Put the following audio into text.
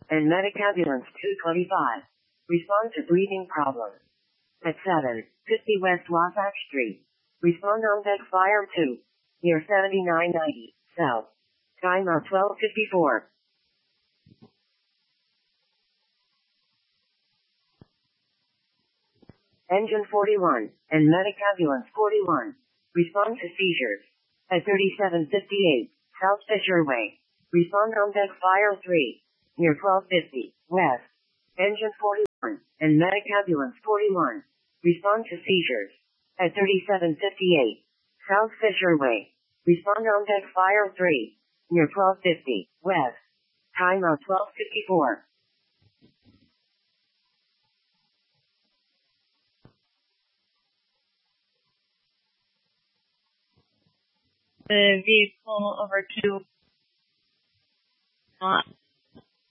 and Medic Ambulance 225. Respond to breathing problems. At 750 West Wasatch Street. Respond on deck Fire 2. Near 7990 South. Time of 12:54. Engine 41 and Medic Ambulance 41. Respond to seizures. At 3758 South Fisher Way. Respond on deck Fire 3. Near 1250 West. Engine 41 and Medic Ambulance 41. Respond to seizures. At 3758 South Fisher Way. Respond on deck Fire 3. Near 1250 West. Time of 12:54. The vehicle over to